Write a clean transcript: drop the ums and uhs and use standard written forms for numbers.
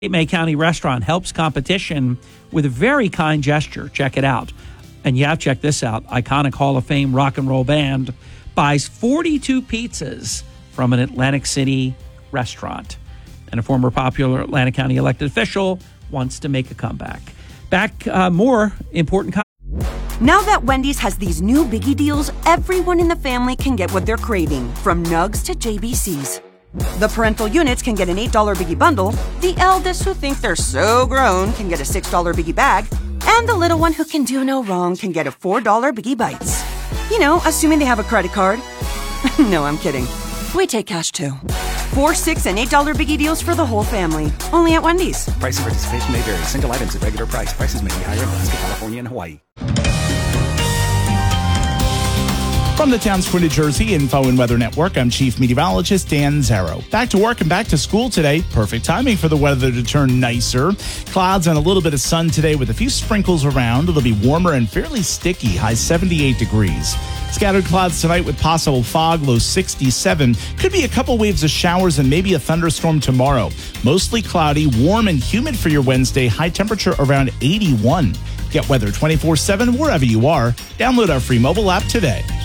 May County Restaurant helps competition with a very kind gesture. Check it out. And yeah, check this out. Iconic Hall of Fame rock and roll band buys 42 pizzas from an Atlantic City restaurant. And a former popular Atlantic County elected official wants to make a comeback. More important. Now that Wendy's has these new biggie deals, everyone in the family can get what they're craving, from nugs to JBCs. The parental units can get an $8 biggie bundle, the eldest who think they're so grown can get a $6 biggie bag, and the little one who can do no wrong can get a $4 biggie bites. You know, assuming they have a credit card. No, I'm kidding. We take cash too. 4, $6, and $8 biggie deals for the whole family. Only at Wendy's. Price and participation may vary. Single items at regular price. Prices may be higher in Alaska, California, and Hawaii. From the Towns for New Jersey Info and Weather Network, I'm Chief Meteorologist Dan Zarrow. Back to work and back to school today. Perfect timing for the weather to turn nicer. Clouds and a little bit of sun today with a few sprinkles around. It'll be warmer and fairly sticky, high 78 degrees. Scattered clouds tonight with possible fog, low 67. Could be a couple waves of showers and maybe a thunderstorm tomorrow. Mostly cloudy, warm and humid for your Wednesday. High temperature around 81. Get weather 24/7 wherever you are. Download our free mobile app today.